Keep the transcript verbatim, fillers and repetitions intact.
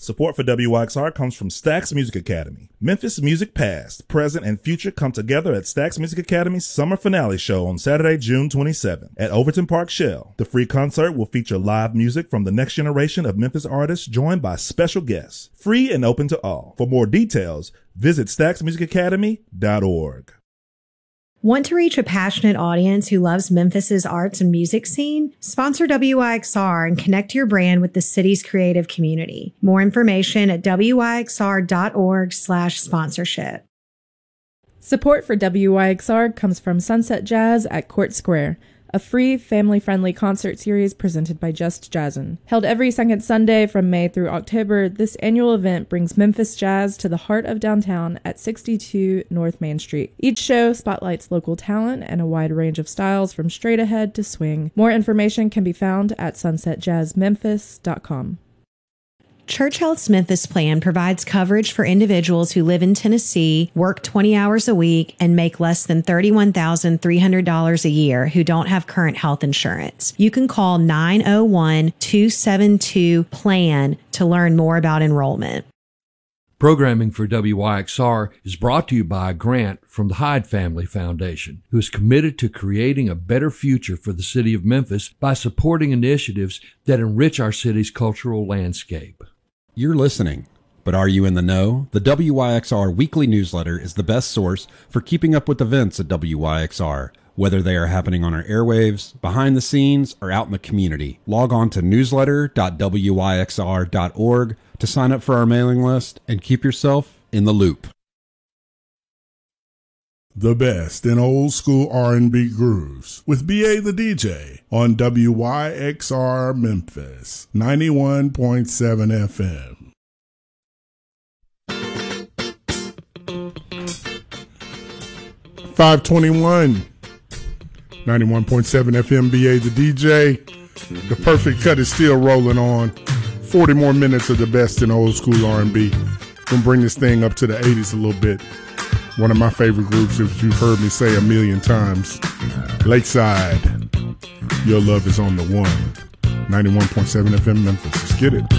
Support for W Y X R comes from Stax Music Academy. Memphis music past, present, and future come together at Stax Music Academy's summer finale show on Saturday, June twenty-seventh at Overton Park Shell. The free concert will feature live music from the next generation of Memphis artists joined by special guests. Free and open to all. For more details, visit stax music academy dot org. Want to reach a passionate audience who loves Memphis's arts and music scene? Sponsor W Y X R and connect your brand with the city's creative community. More information at w y x r dot org slash sponsorship. Support for W Y X R comes from Sunset Jazz at Court Square, a free, family-friendly concert series presented by Just Jazzin'. Held every second Sunday from May through October, this annual event brings Memphis jazz to the heart of downtown at sixty-two North Main Street. Each show spotlights local talent and a wide range of styles from straight ahead to swing. More information can be found at sunset jazz memphis dot com. Church Health's Memphis plan provides coverage for individuals who live in Tennessee, work twenty hours a week, and make less than thirty-one thousand three hundred dollars a year who don't have current health insurance. You can call nine oh one, two seven two, PLAN to learn more about enrollment. Programming for W Y X R is brought to you by a grant from the Hyde Family Foundation, who is committed to creating a better future for the city of Memphis by supporting initiatives that enrich our city's cultural landscape. You're listening, but are you in the know? The W Y X R weekly newsletter is the best source for keeping up with events at W Y X R, whether they are happening on our airwaves, behind the scenes, or out in the community. Log on to newsletter dot w y x r dot org to sign up for our mailing list and keep yourself in the loop. The best in old school R and B grooves with B A the D J on W Y X R Memphis ninety-one point seven F M. five twenty-one, ninety-one point seven F M, B A the D J. The perfect cut is still rolling on. forty more minutes of the best in old school R and B. Gonna bring this thing up to the eighties a little bit. One of my favorite groups, if you've heard me say a million times, Lakeside. Your love is on the one. ninety-one point seven F M Memphis. Let's get it.